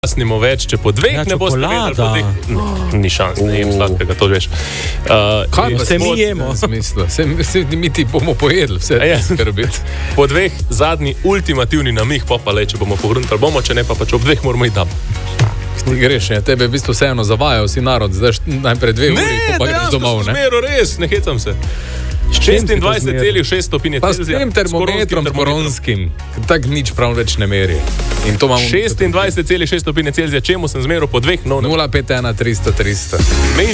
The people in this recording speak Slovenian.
Snimo več, če po dveh ne boste vedeli, po dveh ni šans, ne jem sladkega, to veš. Kaj pa se mi jemo? Se mi ti bomo pojedli, vse skrbiti. Po dveh zadnji ultimativni namih, pa le, če bomo pogruntali bomo, če ne pa če ob dveh moramo iti tam. Ti greš, ne? Tebe v bistvu vseeno zavajal si narod, zdaj najprej 2 uri, pa greš domov, ne? Ne, dejansko res, ne hecam se. 26,6 stopinje pa Celzija. Pa s tem termometrom koronskim, tak nič prav več ne meri. 26,6 stopinje Celzija, čemu sem zmeral po dveh? 0,51 300 300.